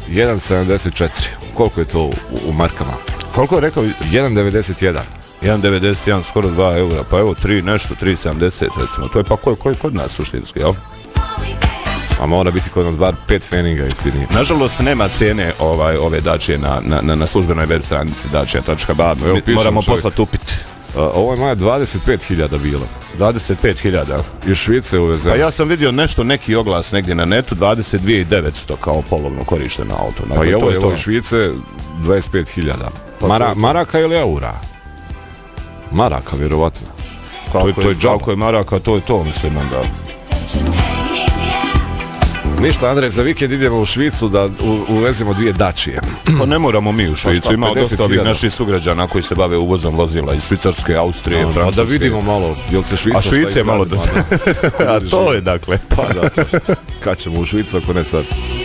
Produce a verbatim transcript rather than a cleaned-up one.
jedan sedamdeset četiri. Koliko je to u, u markama? Koliko je rekao? jedan devedeset jedan. jedan devedeset jedan, skoro dva eura, pa evo tri nešto, tri sedamdeset recimo. To je pa koji ko, kod nas suštinski, jel? A mora biti kod nas bar pet feninga jeftinije. Nažalost nema cijene ovaj, ove dačije na, na, na, na službenoj web stranici dačija točka ba. Moramo poslati upit. Uh, ovo je moja dvadeset pet hiljada bila. dvadeset pet hiljada. Iz Švice uvezeno. Pa ja sam vidio nešto, neki oglas negdje na netu, dvadeset dvije hiljade devetsto kao polovno korišteno auto. Pa i ovo je ovo iz Švice, dvadeset pet hiljada. Mara, maraka ili eura? Maraka, vjerovatno. Kako je, to je, kako je maraka, to je to, mislim, onda. Ništa, Andrej, za vikend idemo u Švicu da u, uvezemo dvije dačije. Pa ne moramo mi u Švicu, ima dosta ovih naših sugrađana koji se bave uvozom vozila iz Švicarske, Austrije, no, Francuske. A da vidimo malo, jel se Švica... A Švice je malo... Do... A to je dakle. Pa da, kad ćemo u Švicu ako ne sad?